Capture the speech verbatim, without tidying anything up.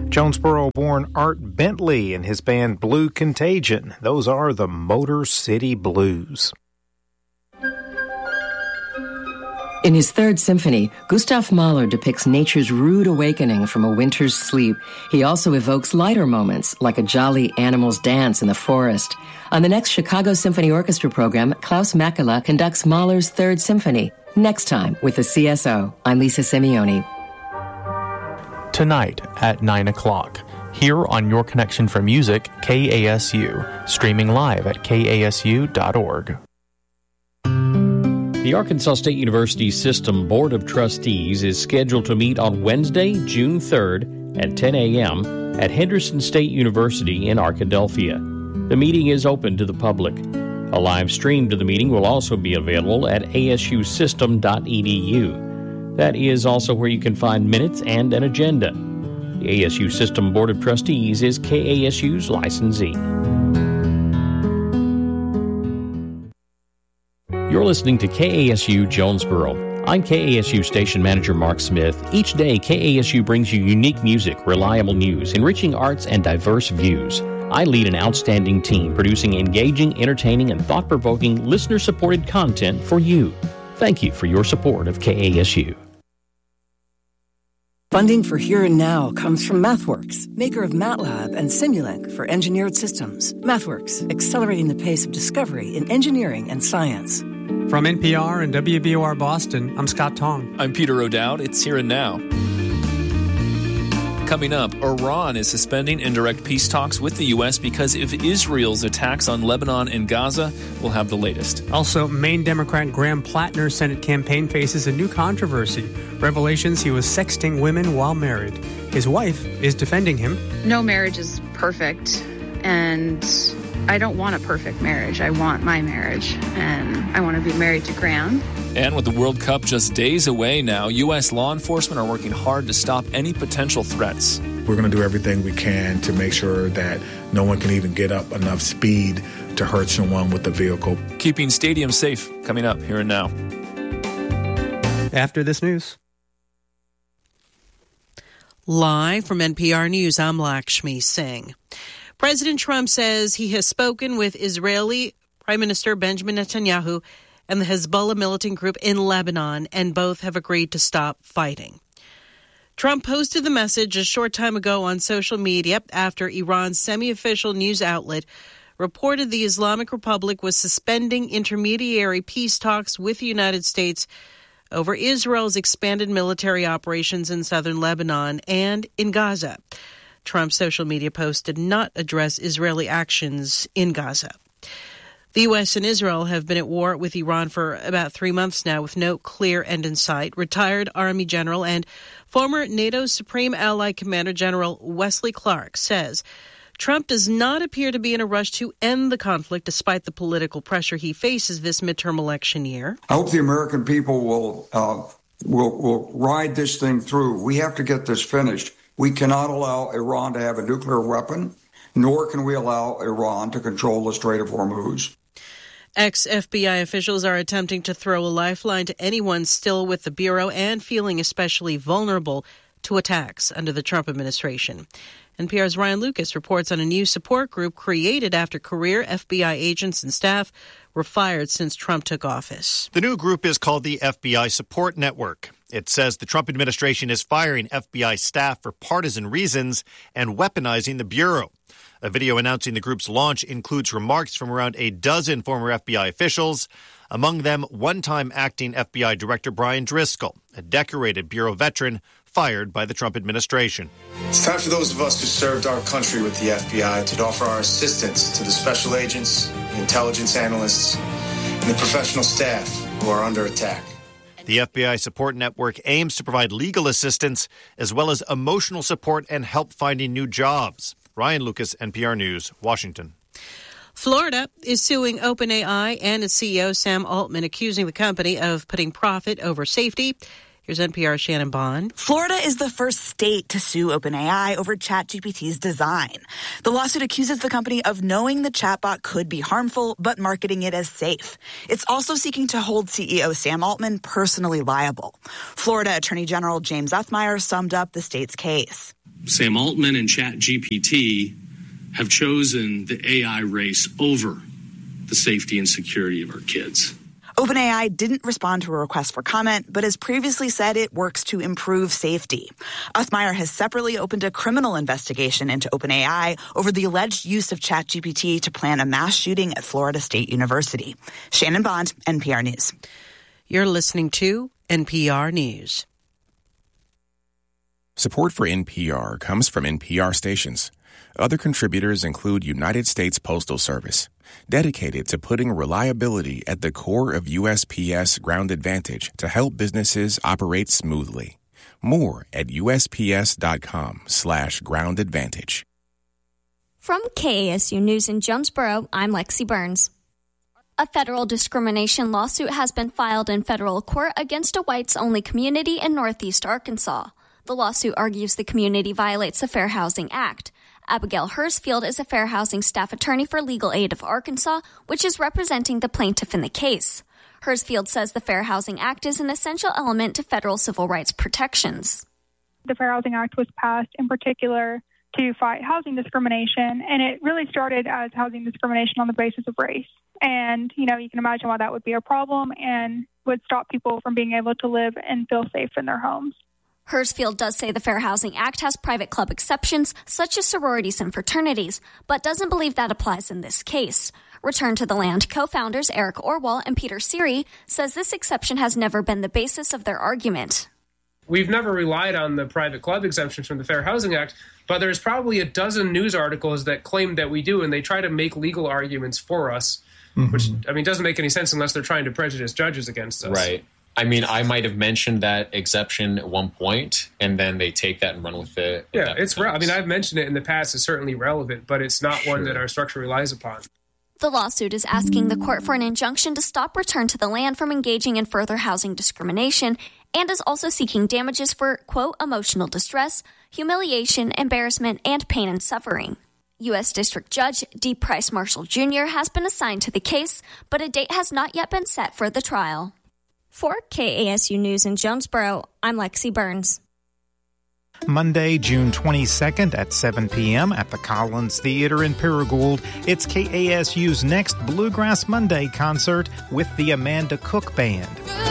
Jonesboro-born Art Bentley and his band Blue Contagion. Those are the Motor City Blues. In his Third Symphony, Gustav Mahler depicts nature's rude awakening from a winter's sleep. He also evokes lighter moments, like a jolly animal's dance in the forest. On the next Chicago Symphony Orchestra program, Klaus Makela conducts Mahler's Third Symphony. Next time with the C S O. I'm Lisa Simeone. Tonight at nine o'clock, here on Your Connection for Music, K A S U, streaming live at K A S U dot org. The Arkansas State University System Board of Trustees is scheduled to meet on Wednesday, June third at ten a.m. at Henderson State University in Arkadelphia. The meeting is open to the public. A live stream to the meeting will also be available at A S U system dot E D U. That is also where you can find minutes and an agenda. The A S U System Board of Trustees is K A S U's licensee. You're listening to K A S U Jonesboro. I'm K A S U Station Manager Mark Smith. Each day, K A S U brings you unique music, reliable news, enriching arts, and diverse views. I lead an outstanding team producing engaging, entertaining, and thought-provoking, listener-supported content for you. Thank you for your support of K A S U. Funding for Here and Now comes from MathWorks, maker of MATLAB and Simulink for engineered systems. MathWorks, accelerating the pace of discovery in engineering and science. From N P R and W B O R Boston, I'm Scott Tong. I'm Peter O'Dowd. It's Here and Now. Coming up, Iran is suspending indirect peace talks with the U S because of Israel's attacks on Lebanon and Gaza. We'll have the latest. Also, Maine Democrat Graham Plattner's Senate campaign faces a new controversy. Revelations he was sexting women while married. His wife is defending him. No marriage is perfect, and I don't want a perfect marriage. I want my marriage, and I want to be married to Graham. And with the World Cup just days away now, U S law enforcement are working hard to stop any potential threats. We're going to do everything we can to make sure that no one can even get up enough speed to hurt someone with the vehicle. Keeping stadiums safe, coming up Here and Now. After this news. Live from N P R News, I'm Lakshmi Singh. President Trump says he has spoken with Israeli Prime Minister Benjamin Netanyahu and the Hezbollah militant group in Lebanon, and both have agreed to stop fighting. Trump posted the message a short time ago on social media after Iran's semi-official news outlet reported the Islamic Republic was suspending intermediary peace talks with the United States over Israel's expanded military operations in southern Lebanon and in Gaza. Trump's social media post did not address Israeli actions in Gaza. The U S and Israel have been at war with Iran for about three months now with no clear end in sight. Retired Army General and former NATO Supreme Allied Commander General Wesley Clark says Trump does not appear to be in a rush to end the conflict despite the political pressure he faces this midterm election year. I hope the American people will uh, will will ride this thing through. We have to get this finished. We cannot allow Iran to have a nuclear weapon, nor can we allow Iran to control the Strait of Hormuz. Ex-F B I officials are attempting to throw a lifeline to anyone still with the Bureau and feeling especially vulnerable to attacks under the Trump administration. N P R's Ryan Lucas reports on a new support group created after career F B I agents and staff were fired since Trump took office. The new group is called the F B I Support Network. It says the Trump administration is firing F B I staff for partisan reasons and weaponizing the Bureau. A video announcing the group's launch includes remarks from around a dozen former F B I officials, among them one-time acting F B I Director Brian Driscoll, a decorated Bureau veteran fired by the Trump administration. It's time for those of us who served our country with the F B I to offer our assistance to the special agents, the intelligence analysts, and the professional staff who are under attack. The F B I Support Network aims to provide legal assistance as well as emotional support and help finding new jobs. Ryan Lucas, N P R News, Washington. Florida is suing OpenAI and its C E O, Sam Altman, accusing the company of putting profit over safety. Here's N P R's Shannon Bond. Florida is the first state to sue OpenAI over ChatGPT's design. The lawsuit accuses the company of knowing the chatbot could be harmful, but marketing it as safe. It's also seeking to hold C E O Sam Altman personally liable. Florida Attorney General James Othmeyer summed up the state's case. Sam Altman and ChatGPT have chosen the A I race over the safety and security of our kids. OpenAI didn't respond to a request for comment, but has previously said it works to improve safety. Othmeier has separately opened a criminal investigation into OpenAI over the alleged use of ChatGPT to plan a mass shooting at Florida State University. Shannon Bond, N P R News. You're listening to N P R News. Support for N P R comes from N P R stations. Other contributors include United States Postal Service, dedicated to putting reliability at the core of U S P S Ground Advantage to help businesses operate smoothly. More at usps.com slash ground advantage. From K A S U News in Jonesboro, I'm Lexi Burns. A federal discrimination lawsuit has been filed in federal court against a whites-only community in Northeast Arkansas. The lawsuit argues the community violates the Fair Housing Act. Abigail Hersfield is a fair housing staff attorney for Legal Aid of Arkansas, which is representing the plaintiff in the case. Hersfield says the Fair Housing Act is an essential element to federal civil rights protections. The Fair Housing Act was passed in particular to fight housing discrimination, and it really started as housing discrimination on the basis of race. And, you know, you can imagine why that would be a problem and would stop people from being able to live and feel safe in their homes. Hersfield does say the Fair Housing Act has private club exceptions, such as sororities and fraternities, but doesn't believe that applies in this case. Return to the Land co-founders Eric Orwell and Peter Siri says this exception has never been the basis of their argument. We've never relied on the private club exemptions from the Fair Housing Act, but there's probably a dozen news articles that claim that we do, and they try to make legal arguments for us, mm-hmm. which, I mean, doesn't make any sense unless they're trying to prejudice judges against us. Right. I mean, I might have mentioned that exception at one point, and then they take that and run with it. Yeah, it's. Re- I mean, I've mentioned it in the past. It's certainly relevant, but it's not sure. one that our structure relies upon. The lawsuit is asking the court for an injunction to stop Return to the Land from engaging in further housing discrimination, and is also seeking damages for, quote, emotional distress, humiliation, embarrassment, and pain and suffering. U S District Judge D. Price Marshall Junior has been assigned to the case, but a date has not yet been set for the trial. For K A S U News in Jonesboro, I'm Lexi Burns. Monday, June twenty-second at seven p.m. at the Collins Theater in Paragould, it's K A S U's next Bluegrass Monday concert with the Amanda Cook Band.